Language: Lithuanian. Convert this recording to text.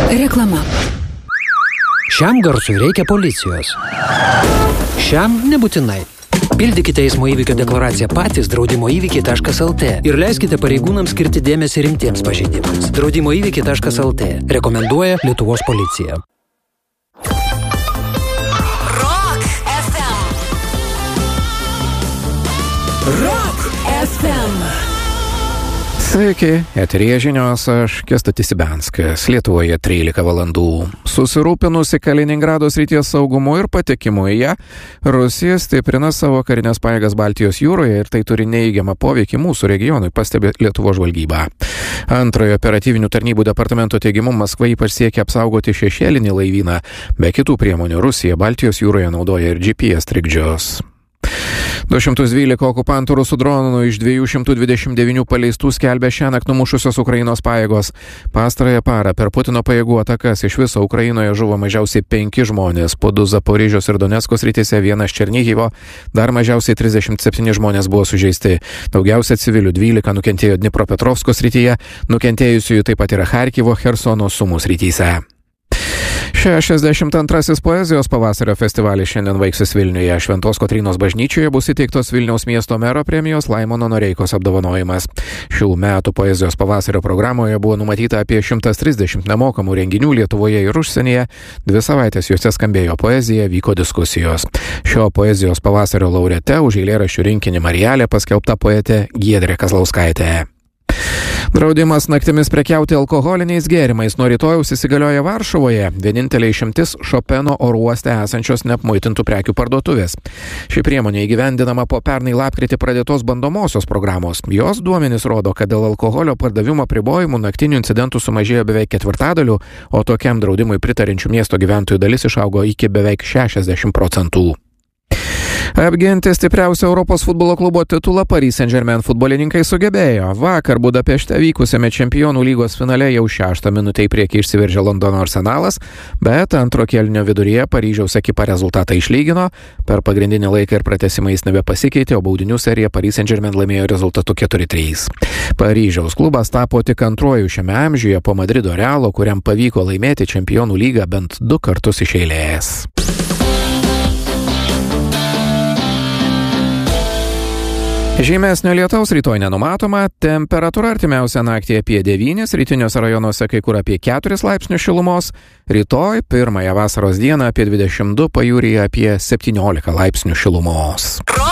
Reklama. Šiam garsui reikia policijos. Šiam nebūtinai. Pildykite eismo įvykio deklaraciją patys draudimoįvykiai.lt ir leiskite pareigūnams skirti dėmesį rimtiems pažeidimams. Draudimoįvykiai.lt rekomenduoja Lietuvos policija. Rock FM. Rock FM. Sveiki, eteryje žinios, aš Kęstutis Ibianskas, Lietuvoje 13 valandų. Susirūpinusi Kaliningrado srities saugumu ir patekimu į ją, Rusija stiprina savo karinės pajėgas Baltijos jūroje ir tai turi neįgiamą poveikį mūsų regionui, pastebi Lietuvos žvalgyba. Antrojo operatyvinių tarnybų departamento teigimu Maskva ypač siekia apsaugoti šešėlinį laivyną, be kitų priemonių Rusija Baltijos jūroje naudoja ir GPS trikdžius. 212 okupantų rusų dronų iš 229 paleistų skelbia šiąnakt numušusios Ukrainos pajėgos. Pastarąją parą per Putino pajėgų atakas iš viso Ukrainoje žuvo mažiausiai 5 žmonės, po 2 Zaporižios ir Donecko srityse, 1 Černihivo, dar mažiausiai 37 žmonės buvo sužeisti. Daugiausia civilių 12 nukentėjo Dnipropetrovsko srityje, nukentėjusiųjų taip pat yra Charkivo, Chersono, Sumų srityse. 62 poezijos pavasario festivalis šiandien baigsis Vilniuje. Šventos Kotrynos bažnyčioje bus įteiktos Vilniaus miesto mero premijos Laimono Noreikos apdovanojimas. Šių metų poezijos pavasario programoje buvo numatyta apie 130 nemokamų renginių Lietuvoje ir užsienyje. 2 savaitės juose skambėjo poezija, vyko diskusijos. Šio poezijos pavasario laureate už eilėraščių rinkinį Marijalė paskelbta poetė Giedrė Kazlauskaitė. Draudimas naktimis prekiauti alkoholiniais gėrimais nuo rytojaus įsigalioja Varšuvoje. Vienintelė išimtis Šopeno oro uoste esančios neapmuitintų prekių parduotuvės. Ši priemonė įgyvendinama po pernai lapkritį pradėtos bandomosios programos. Jos duomenys rodo, kad dėl alkoholio pardavimo apribojimų naktinių incidentų sumažėjo beveik 1/4, o tokiam draudimui pritarinčių miesto gyventojų dalis išaugo iki beveik 60%. Apginti stipriausią Europos futbolo klubo titulą Paris Saint-Germain futbolininkai sugebėjo. Vakar Budapešte vykusiame Čempionų lygos finale jau 6 minutę į priekį išsiveržė Londono Arsenalas, bet antro kėlinio viduryje Paryžiaus ekipa rezultatą išlygino. Per pagrindinį laiką ir pratęsimą jis nebepasikeitė, o baudinių seriją Paris Saint-Germain laimėjo rezultatu 4-3. Paryžiaus klubas tapo tik antruoju šiame amžiuje po Madrido Realo, kuriam pavyko laimėti Čempionų lygą bent 2 kartus iš eilės. Žymesnio lietaus rytoj nenumatoma, temperatūra artimiausią naktį apie 9, rytiniuose rajonuose kai kur apie 4 laipsnius šilumos, rytoj pirmąją vasaros dieną apie 22, pajūryje apie 17 laipsnių šilumos.